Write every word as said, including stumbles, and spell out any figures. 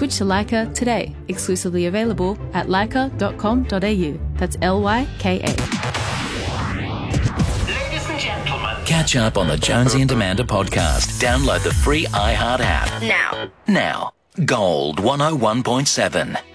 Switch to Leica today. Exclusively available at leica dot com dot a u. That's L Y K A. Ladies and gentlemen. Catch up on the Jonesy and Amanda podcast. Download the free iHeart app. Now. Now. Gold one oh one point seven.